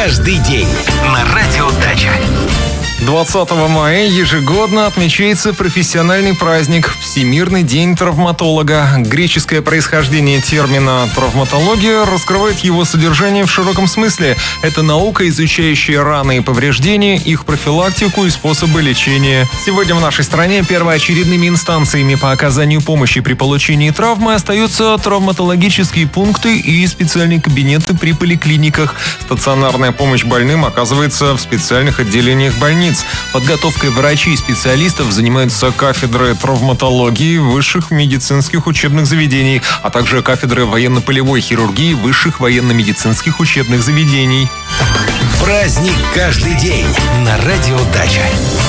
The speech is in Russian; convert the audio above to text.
каждый день. На Радио Дача. 20 мая ежегодно отмечается профессиональный праздник – Всемирный день травматолога. Греческое происхождение термина «травматология» раскрывает его содержание в широком смысле. Это наука, изучающая раны и повреждения, их профилактику и способы лечения. Сегодня в нашей стране первоочередными инстанциями по оказанию помощи при получении травмы остаются травматологические пункты и специальные кабинеты при поликлиниках. Стационарная помощь больным оказывается в специальных отделениях больниц. Подготовкой врачей и специалистов занимаются кафедры травматологии высших медицинских учебных заведений, а также кафедры военно-полевой хирургии высших военно-медицинских учебных заведений. Праздник каждый день. На Радио Дача.